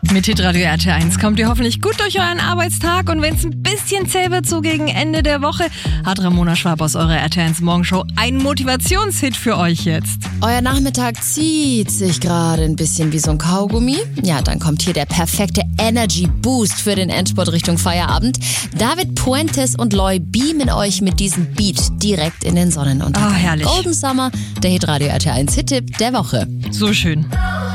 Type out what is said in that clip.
Mit Hitradio RT1 kommt ihr hoffentlich gut durch euren Arbeitstag und wenn es ein bisschen zäh wird, so gegen Ende der Woche, hat Ramona Schwab aus eurer RT1 Morgenshow einen Motivationshit für euch jetzt. Euer Nachmittag zieht sich gerade ein bisschen wie so ein Kaugummi. Ja, dann kommt hier der perfekte Energy Boost für den Endspurt Richtung Feierabend. David Puentes und Loy beamen euch mit diesem Beat direkt in den Sonnenuntergang. Oh, herrlich. Golden Summer, der Hitradio RT1 Hit-Tipp der Woche. So schön.